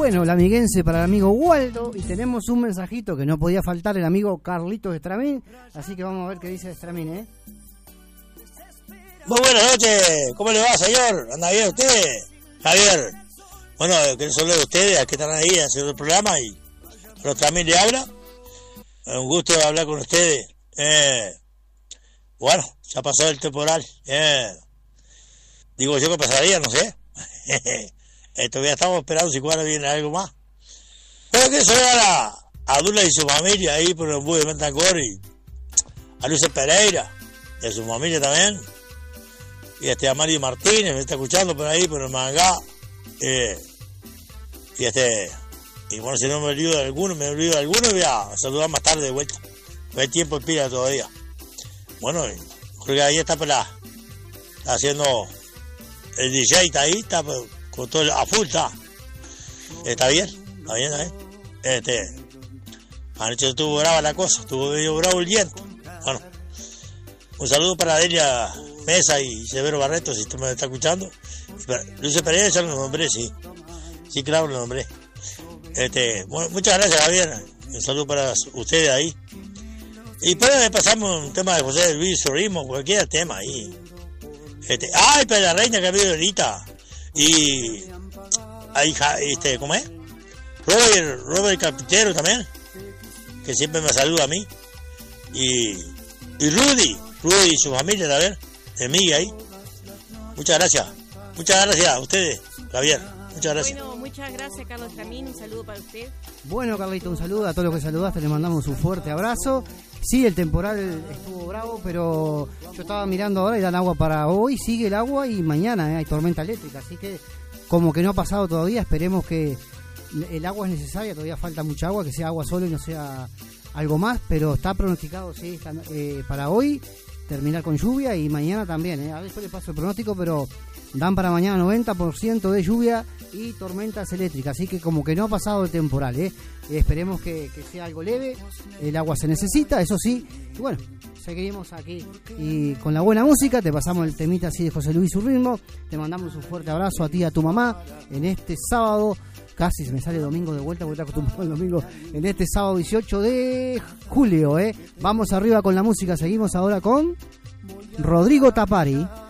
Bueno, la amiguense para el amigo Waldo. Y tenemos un mensajito que no podía faltar, el amigo Carlitos Estramín. Así que vamos a ver qué dice Estramín, ¿eh? Muy buenas noches. ¿Cómo le va, señor? ¿Anda bien usted? Javier. Bueno, que les saludo a ustedes, que están ahí haciendo el programa. Y pero también le habla. Un gusto hablar con ustedes. Bueno, ya pasó el temporal. Digo yo que pasaría, no sé. Todavía estamos esperando si cuando viene algo más. Pero que saludar a Dula y su familia ahí por el bus de Mentancor y a Luis Pereira y a su familia también. Y a Mario Martínez, me está escuchando por ahí, por el Mangá. Y bueno, si no me olvido de alguno, voy a saludar más tarde de vuelta. No hay tiempo en pila todavía. Bueno, creo que ahí está haciendo el DJ, está ahí, está con todo a full, está bien. Anoche estuvo brava la cosa, estuvo medio bravo el viento. Bueno, un saludo para Delia Mesa y Severo Barreto, si usted me está escuchando. Luis Pereira ya lo nombré, sí, claro, lo nombré. Bueno, muchas gracias, Javier. Un saludo para ustedes ahí. Y después pasamos un tema de José Luis Ritmo, cualquier tema ahí. Para la reina que ha habido ahorita. Y ahí, ¿cómo es? Robert Carpintero también, que siempre me saluda a mí. Y Rudy y su familia también, de mí ahí. Muchas gracias a ustedes, Javier. Muchas gracias. Bueno, muchas gracias, Carlos Estramín. Un saludo para usted. Bueno, Carlito, un saludo a todos los que saludaste. Les mandamos un fuerte abrazo. Sí, el temporal estuvo bravo, pero yo estaba mirando ahora y dan agua para hoy. Sigue el agua y mañana hay tormenta eléctrica. Así que como que no ha pasado todavía. Esperemos que el agua es necesaria. Todavía falta mucha agua, que sea agua solo y no sea algo más. Pero está pronosticado, sí, para hoy terminar con lluvia y mañana también. A ver, después le paso el pronóstico, pero dan para mañana 90% de lluvia y tormentas eléctricas, así que como que no ha pasado el temporal, esperemos que sea algo leve, el agua se necesita, eso sí, y bueno, seguimos aquí y con la buena música, te pasamos el temita así de José Luis Ritmo, te mandamos un fuerte abrazo a ti y a tu mamá en este sábado, casi se me sale domingo de vuelta, porque está acostumbrado el domingo, en este sábado 18 de julio, vamos arriba con la música, seguimos ahora con Rodrigo Tapari.